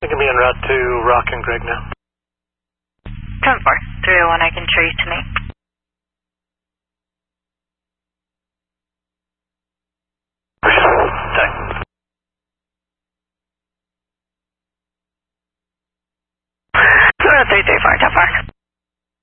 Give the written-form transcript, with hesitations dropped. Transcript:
You can be en route to Rock and Greg now. 10-4, 301, I can show you to me. Thanks. 334, 10-4.